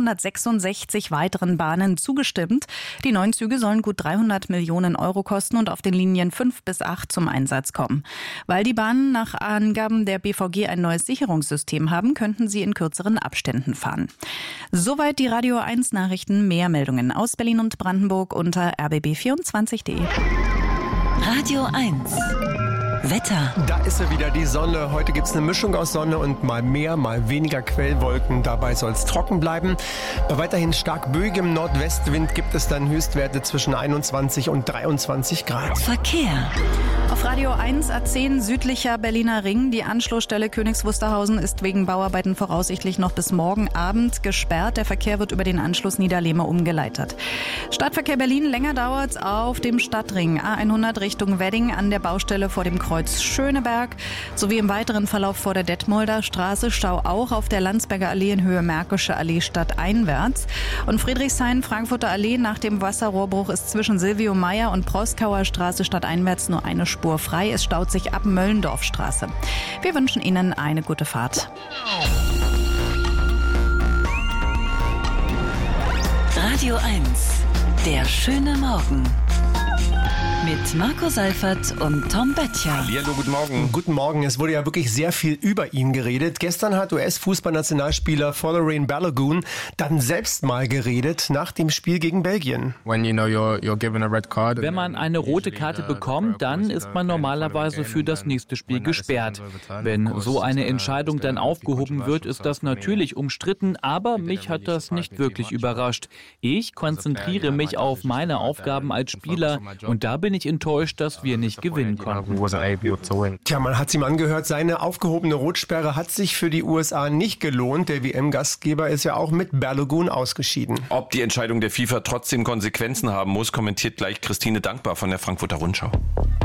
166 weiteren Bahnen zugestimmt. Die neuen Züge sollen gut 300 Millionen Euro kosten und auf den Linien 5 bis 8 zum Einsatz kommen. Weil die Bahnen nach Angaben der BVG ein neues Sicherungssystem haben, könnten sie in kürzeren Abständen fahren. Soweit die Radio 1 Nachrichten. Mehr Meldungen aus Berlin und Brandenburg unter rbb24.de. Radio 1. Wetter. Da ist ja wieder die Sonne. Heute gibt es eine Mischung aus Sonne und mal mehr, mal weniger Quellwolken. Dabei soll es trocken bleiben. Bei weiterhin stark böigem Nordwestwind gibt es dann Höchstwerte zwischen 21 und 23 Grad. Verkehr. Auf Radio 1 A10 südlicher Berliner Ring. Die Anschlussstelle Königs Wusterhausen ist wegen Bauarbeiten voraussichtlich noch bis morgen Abend gesperrt. Der Verkehr wird über den Anschluss Niederlehme umgeleitet. Stadtverkehr Berlin, länger dauert's auf dem Stadtring A100 Richtung Wedding an der Baustelle vor dem Kreuz Schöneberg sowie im weiteren Verlauf vor der Detmolder Straße. Stau auch auf der Landsberger Allee in Höhe Märkische Allee stadteinwärts. Und Friedrichshain, Frankfurter Allee nach dem Wasserrohrbruch ist zwischen Silvio Meyer und Proskauer Straße stadteinwärts nur eine Spur frei. Es staut sich ab Möllendorfstraße. Wir wünschen Ihnen eine gute Fahrt. Radio 1. Der schöne Morgen. Mit Marco Seifert und Tom Böttcher. Hallo, guten Morgen. Guten Morgen. Es wurde ja wirklich sehr viel über ihn geredet. Gestern hat US-Fußballnationalspieler Folarin Balogun dann selbst mal geredet nach dem Spiel gegen Belgien. Wenn man eine rote Karte bekommt, dann ist man normalerweise für das nächste Spiel gesperrt. Wenn so eine Entscheidung dann aufgehoben wird, ist das natürlich umstritten, aber mich hat das nicht wirklich überrascht. Ich konzentriere mich auf meine Aufgaben als Spieler und da bin ich enttäuscht, dass wir nicht gewinnen konnten. Tja, man hat es ihm angehört, seine aufgehobene Rotsperre hat sich für die USA nicht gelohnt. Der WM-Gastgeber ist ja auch mit Balogun ausgeschieden. Ob die Entscheidung der FIFA trotzdem Konsequenzen haben muss, kommentiert gleich Christine Dankbar von der Frankfurter Rundschau.